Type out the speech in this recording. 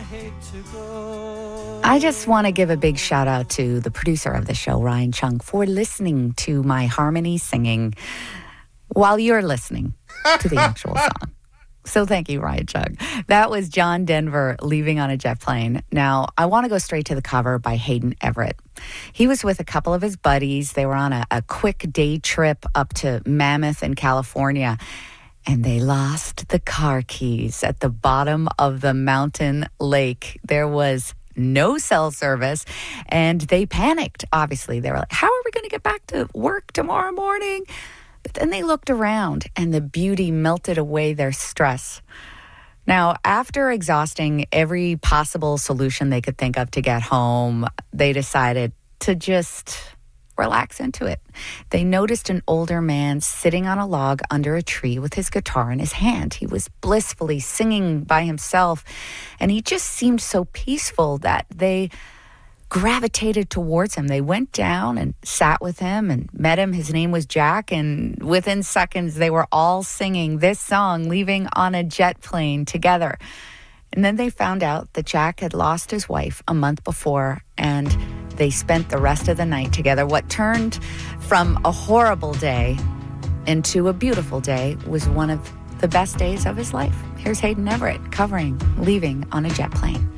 I just want to give a big shout out to the producer of the show, Ryan Chung, for listening to my harmony singing while you're listening to the actual song. So thank you, Ryan Chung. That was John Denver, Leaving on a Jet Plane. Now, I want to go straight to the cover by Hayden Everett. He was with a couple of his buddies. They were on a quick day trip up to Mammoth in California, and they lost the car keys at the bottom of the mountain lake. There was no cell service, and they panicked, obviously. They were like, how are we going to get back to work tomorrow morning? But then they looked around, and the beauty melted away their stress. Now, after exhausting every possible solution they could think of to get home, they decided to just relax into it. They noticed an older man sitting on a log under a tree with his guitar in his hand. He was blissfully singing by himself, and he just seemed so peaceful that they gravitated towards him. They went down and sat with him and met him. His name was Jack, and within seconds, they were all singing this song, Leaving on a Jet Plane, together. And then they found out that Jack had lost his wife a month before, and they spent the rest of the night together. What turned from a horrible day into a beautiful day was one of the best days of his life. Here's Hayden Everett covering Leaving on a Jet Plane.